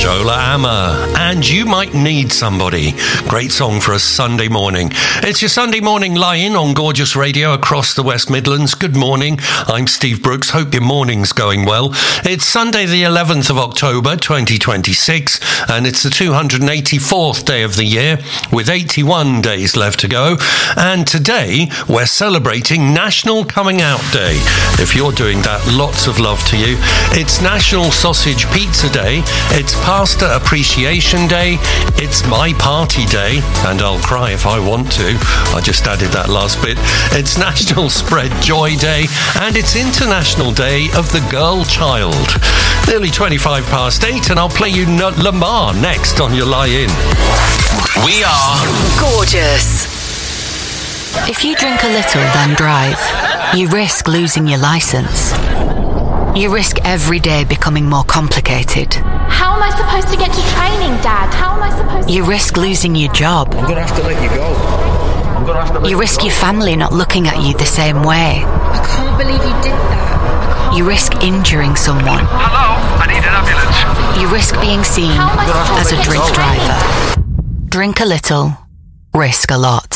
Shola Ama, and You Might Need Somebody. Great song for a Sunday morning. It's your Sunday morning lie-in on Gorgeous Radio across the West Midlands. Good morning. I'm Steve Brooks. Hope your morning's going well. It's Sunday the 11th of October 2026, and it's the 284th day of the year with 81 days left to go. And today we're celebrating National Coming Out Day. If you're doing that, lots of love to you. It's National Sausage Pizza Day. It's Pasta Appreciation Day. It's My Party Day, and I'll cry if I want to. I just added that last bit. It's National Spread Joy Day, and it's International Day of the Girl Child. Nearly 25 past 8, and I'll play you Lamar next on your lie-in. We are Gorgeous. If you drink a little, then drive, you risk losing your license. You risk every day becoming more complicated. How am I supposed to get to training, Dad? How am I supposed to... You risk losing your job. I'm going to have to let you go. You risk your family not looking at you the same way. I can't believe you did that. You risk injuring someone. Hello, I need an ambulance. You risk being seen as a drink driver. Drink a little, risk a lot.